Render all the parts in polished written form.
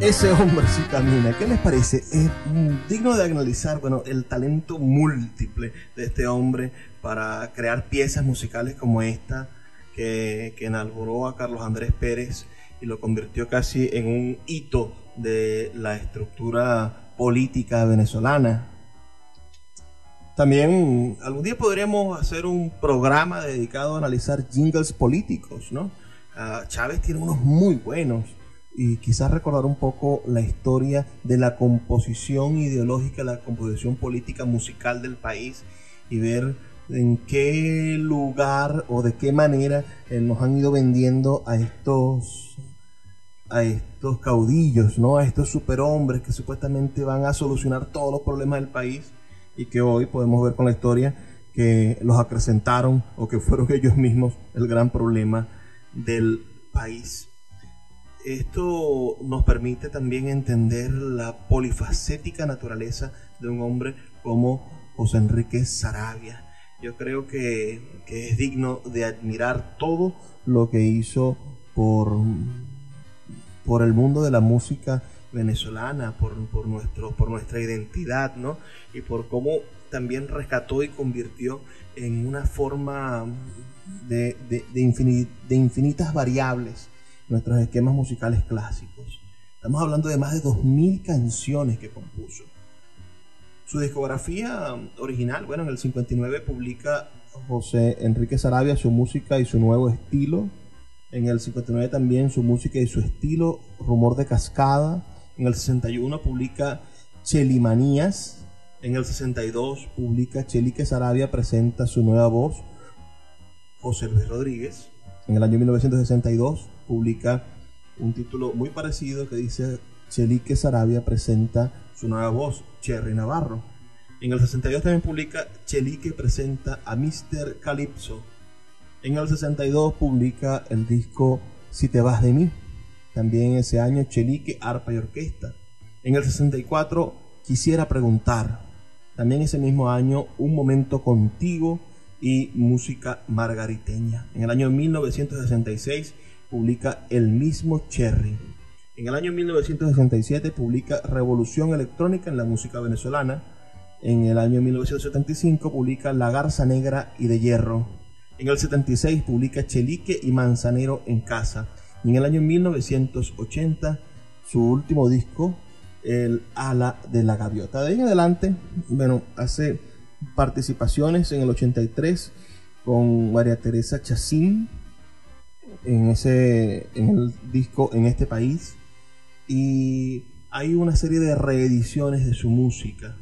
Ese hombre sí camina. ¿Qué les parece? Es digno de analizar, bueno, el talento múltiple de este hombre para crear piezas musicales como esta, que enalboró a Carlos Andrés Pérez y lo convirtió casi en un hito de la estructura política venezolana. También algún día podríamos hacer un programa dedicado a analizar jingles políticos, ¿no? Chávez tiene unos muy buenos, y quizás recordar un poco la historia de la composición ideológica, la composición política musical del país, y ver en qué lugar o de qué manera nos han ido vendiendo a estos caudillos, ¿no? A estos superhombres que supuestamente van a solucionar todos los problemas del país, y que hoy podemos ver con la historia que los acrecentaron, o que fueron ellos mismos el gran problema del país. Esto nos permite también entender la polifacética naturaleza de un hombre como José Enrique Saravia. Yo creo que es digno de admirar todo lo que hizo por el mundo de la música venezolana, por nuestra identidad, ¿no? Y por cómo también rescató y convirtió en una forma de infinitas variables nuestros esquemas musicales clásicos. Estamos hablando de más de 2000 canciones que compuso. Su discografía original, bueno, en el 59 publica José Enrique Saravia Su música y su nuevo estilo. En el 59 también Su música y su estilo, Rumor de cascada. En el 61 publica Chelimanías. En el 62 publica Chelique Saravia presenta su nueva voz, José Luis Rodríguez. En el año 1962 publica un título muy parecido que dice Chelique Saravia presenta su nueva voz, Cherry Navarro. En el 62 también publica Chelique presenta a Mr. Calypso. En el 62 publica el disco Si te vas de mí. También ese año Chelique, arpa y orquesta. En el 64 Quisiera preguntar. También ese mismo año Un momento contigo y música margariteña. En el año 1966 publica El mismo Cherry. En el año 1967 publica Revolución electrónica en la música venezolana. En el año 1975 publica La garza negra y de hierro. En el 76 publica Chelique y Manzanero en casa. Y en el año 1980 su último disco, El ala de la gaviota. De ahí en adelante, bueno, hace participaciones en el 83 con María Teresa Chacín en el disco En este país, y hay una serie de reediciones de su música,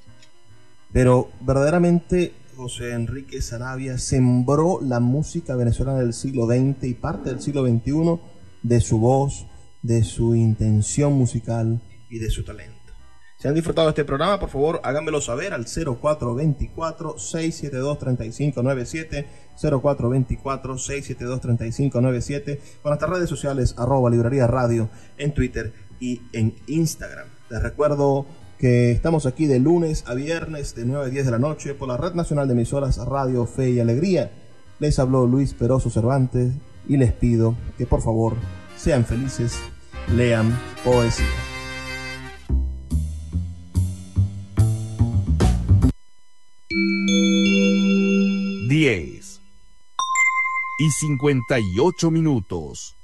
pero verdaderamente José Enrique Saravia sembró la música venezolana del siglo XX y parte del siglo XXI de su voz, de su intención musical y de su talento. Si han disfrutado de este programa, por favor, háganmelo saber al 0424-672-3597, 0424-672-3597, con nuestras redes sociales, @Librería Radio, en Twitter y en Instagram. Les recuerdo que estamos aquí de lunes a viernes, de 9 a 10 de la noche, por la Red Nacional de Emisoras Radio Fe y Alegría. Les habló Luis Peroso Cervantes, y les pido que por favor sean felices, lean poesía. Diez y 58 minutos.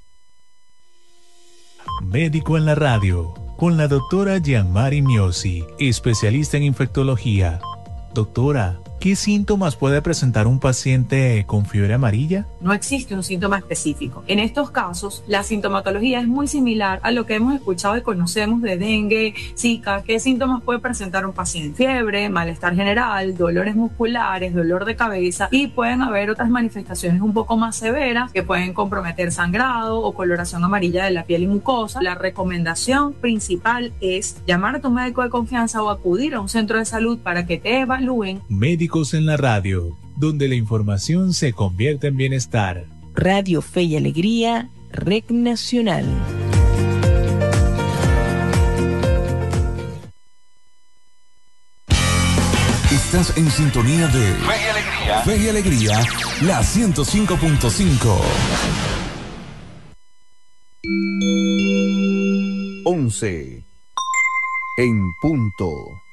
Médico en la radio, con la doctora Gianmari Miosi, especialista en infectología. Doctora, ¿qué síntomas puede presentar un paciente con fiebre amarilla? No existe un síntoma específico. En estos casos, la sintomatología es muy similar a lo que hemos escuchado y conocemos de dengue, zika. ¿Qué síntomas puede presentar un paciente? Fiebre, malestar general, dolores musculares, dolor de cabeza, y pueden haber otras manifestaciones un poco más severas que pueden comprometer sangrado o coloración amarilla de la piel y mucosa. La recomendación principal es llamar a tu médico de confianza o acudir a un centro de salud para que te evalúen. Médicos en la radio, donde la información se convierte en bienestar. Radio Fe y Alegría, Red Nacional. Estás en sintonía de Fe y Alegría. Fe y Alegría, la 105.5. 11 en punto.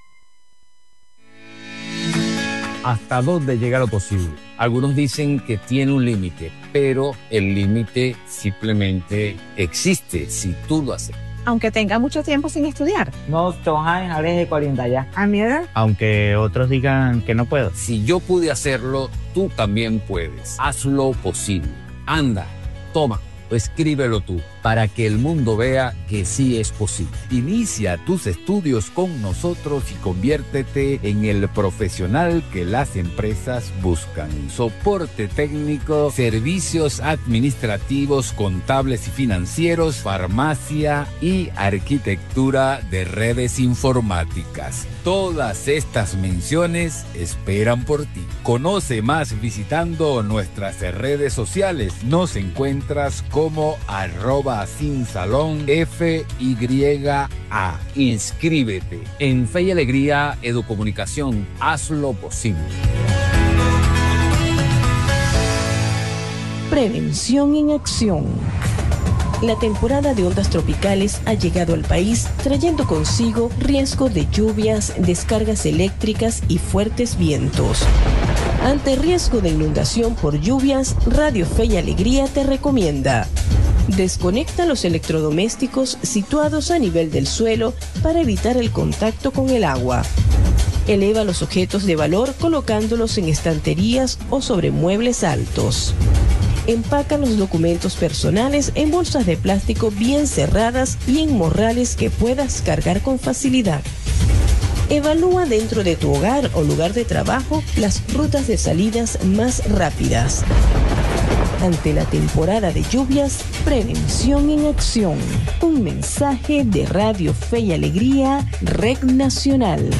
¿Hasta dónde llega lo posible? Algunos dicen que tiene un límite, pero el límite simplemente existe si tú lo haces. Aunque tenga mucho tiempo sin estudiar. No, Tohan, ahora es de 40 ya. ¿A mi edad? Aunque otros digan que no puedo. Si yo pude hacerlo, tú también puedes. Hazlo posible. Anda, toma, escríbelo tú, para que el mundo vea que sí es posible. Inicia tus estudios con nosotros y conviértete en el profesional que las empresas buscan. Soporte técnico, servicios administrativos, contables y financieros, farmacia y arquitectura de redes informáticas. Todas estas menciones esperan por ti. Conoce más visitando nuestras redes sociales. Nos encuentras como @sinsalonfya. Inscríbete en Fe y Alegría Educomunicación. Hazlo posible. Prevención en acción. La temporada de ondas tropicales ha llegado al país trayendo consigo riesgo de lluvias, descargas eléctricas y fuertes vientos. Ante riesgo de inundación por lluvias, Radio Fe y Alegría te recomienda: desconecta los electrodomésticos situados a nivel del suelo para evitar el contacto con el agua. Eleva los objetos de valor colocándolos en estanterías o sobre muebles altos. Empaca los documentos personales en bolsas de plástico bien cerradas y en morrales que puedas cargar con facilidad. Evalúa dentro de tu hogar o lugar de trabajo las rutas de salidas más rápidas. Ante la temporada de lluvias, prevención en acción. Un mensaje de Radio Fe y Alegría, Red Nacional.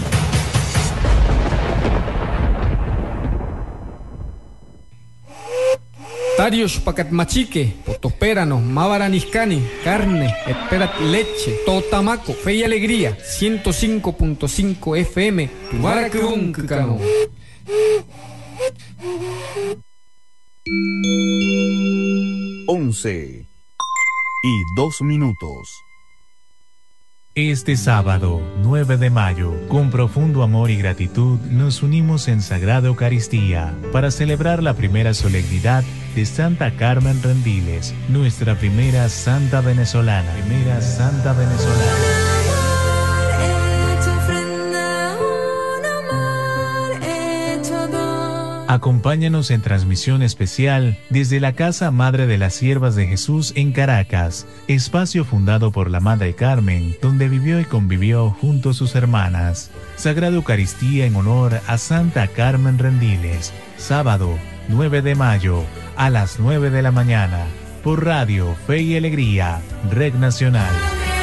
Tarios pakat machique, potosperano, mavaraniscani, carne, esperat leche, totamaco, Fe y Alegría, 105.5 FM, Tubaracruncano. 11:02. Este sábado, 9 de mayo, con profundo amor y gratitud, nos unimos en Sagrada Eucaristía para celebrar la primera solemnidad de Santa Carmen Rendiles, nuestra primera santa venezolana. Acompáñanos en transmisión especial desde la Casa Madre de las Siervas de Jesús en Caracas, espacio fundado por la Madre Carmen, donde vivió y convivió junto a sus hermanas. Sagrada Eucaristía en honor a Santa Carmen Rendiles, sábado 9 de mayo a las 9 de la mañana, por Radio Fe y Alegría, Red Nacional.